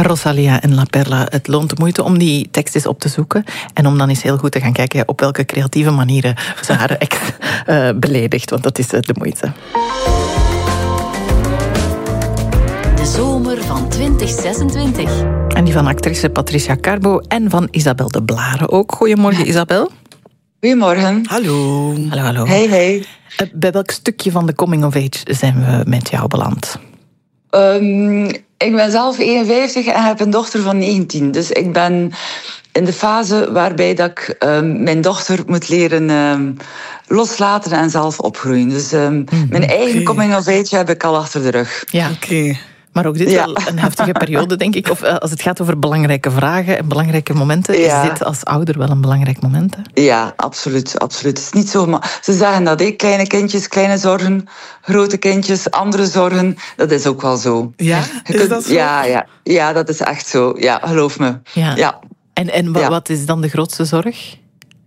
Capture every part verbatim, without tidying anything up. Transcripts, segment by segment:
Rosalia en La Perla. Het loont de moeite om die tekst eens op te zoeken en om dan eens heel goed te gaan kijken op welke creatieve manieren ze haar ex uh, beledigt, want dat is uh, de moeite. De zomer van twintig zesentwintig. En die van actrice Patricia Carbo en van Isabel de Blaren ook. Goedemorgen, Isabel. Goedemorgen. Hallo. Hallo, hallo. Hey, hey. Uh, bij welk stukje van de coming of age zijn we met jou beland? Um, ik ben zelf eenenvijftig en heb een dochter van negentien. Dus ik ben in de fase waarbij dat ik um, mijn dochter moet leren um, loslaten en zelf opgroeien. Dus um, mm, mijn eigen okay. coming of age heb ik al achter de rug. Ja, oké. Okay. Maar ook dit ja. wel een heftige periode, denk ik. Of uh, als het gaat over belangrijke vragen en belangrijke momenten, ja. is dit als ouder wel een belangrijk moment? Hè? Ja, absoluut, absoluut. Het is niet zo, maar ze zeggen dat, hè. Kleine kindjes, kleine zorgen, grote kindjes, andere zorgen. Dat is ook wel zo. Ja, kunt, is dat zo? Ja, ja, ja, dat is echt zo. Ja, geloof me. Ja. Ja. En, en wat, ja. wat is dan de grootste zorg?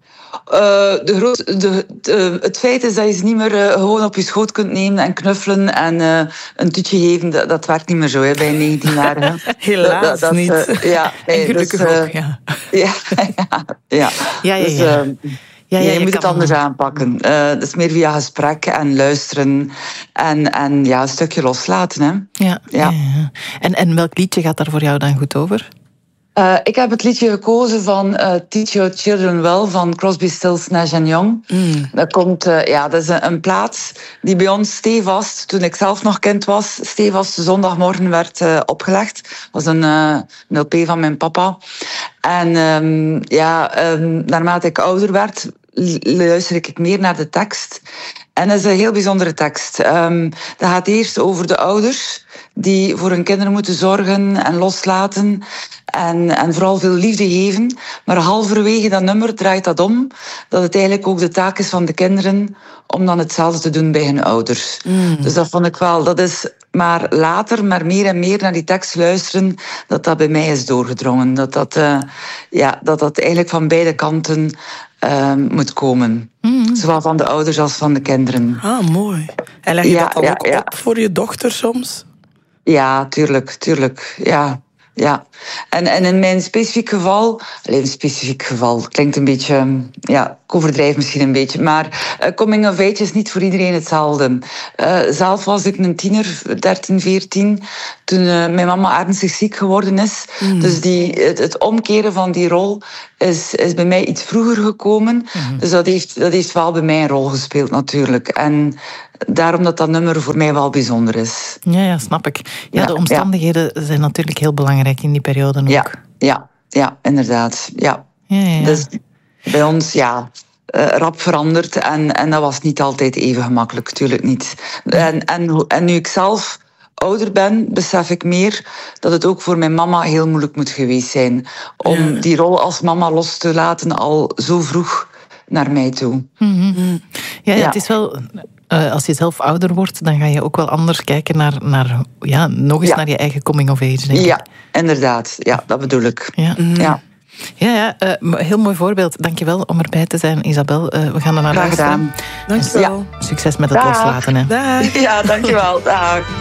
Uh, de groot, de, de, het feit is dat je ze niet meer uh, gewoon op je schoot kunt nemen en knuffelen en uh, een tutje geven. Dat, dat werkt niet meer zo hè, bij een negentienjarige. Helaas dat, dat, niet. Uh, ja, nee, en gelukkig dus, uh, ook, ja. Ja, ja, ja. ja, ja, dus, ja. Uh, Ja, ja, ja, je je moet het anders hem... aanpakken. Uh, dat is meer via gesprek en luisteren en, en ja, een stukje loslaten. Hè. Ja, ja. Ja. Ja. En, en welk liedje gaat daar voor jou dan goed over? Uh, ik heb het liedje gekozen van uh, Teach Your Children Well van Crosby, Stills, Nash en Young. Mm. Dat, komt, uh, ja, dat is een, een plaat die bij ons stevast, toen ik zelf nog kind was, stevast zondagmorgen werd uh, opgelegd. Dat was een, uh, een L P van mijn papa. En um, ja, um, naarmate ik ouder werd, luister ik meer naar de tekst. En dat is een heel bijzondere tekst. Um, dat gaat eerst over de ouders die voor hun kinderen moeten zorgen en loslaten en, en vooral veel liefde geven. Maar halverwege dat nummer draait dat om, dat het eigenlijk ook de taak is van de kinderen om dan hetzelfde te doen bij hun ouders. Mm. Dus dat vond ik wel, dat is maar later, maar meer en meer naar die tekst luisteren, dat dat bij mij is doorgedrongen. Dat dat, uh, ja, dat, dat eigenlijk van beide kanten uh, moet komen. Mm. Zowel van de ouders als van de kinderen. Ah, mooi. En leg je ja, dat dan ja, ook ja. op voor je dochter soms? Ja, tuurlijk, tuurlijk, ja. Ja, en, en in mijn specifiek geval, alleen een specifiek geval, klinkt een beetje, ja, ik overdrijf misschien een beetje, maar uh, coming of age is niet voor iedereen hetzelfde. Uh, zelf was ik een tiener, dertien, veertien, toen uh, mijn mama ernstig ziek geworden is. Mm. Dus die, het, het omkeren van die rol is, is bij mij iets vroeger gekomen. Mm. Dus dat heeft, dat heeft wel bij mij een rol gespeeld natuurlijk. En daarom dat dat nummer voor mij wel bijzonder is. Ja, ja, snap ik. Ja, ja, de omstandigheden ja. zijn natuurlijk heel belangrijk in die periode ook. Ja, ja, ja, inderdaad. Ja. Ja, ja, ja. Dus bij ons, ja, uh, rap veranderd. En, en dat was niet altijd even gemakkelijk, natuurlijk niet. En, en, en nu ik zelf ouder ben, besef ik meer dat het ook voor mijn mama heel moeilijk moet geweest zijn. Om ja. die rol als mama los te laten al zo vroeg naar mij toe. Mm-hmm. Ja, ja, het is wel... Uh, als je zelf ouder wordt, dan ga je ook wel anders kijken naar, naar ja, nog eens ja. naar je eigen coming of age, denk ik. Ja, inderdaad. Ja, dat bedoel ik. Ja, mm. ja. ja, ja uh, heel mooi voorbeeld. Dankjewel om erbij te zijn, Isabel. Uh, we gaan er naar luisteren. Dankjewel. Succes met het Dag. loslaten. Hè. Dag. Ja, dankjewel. Dag.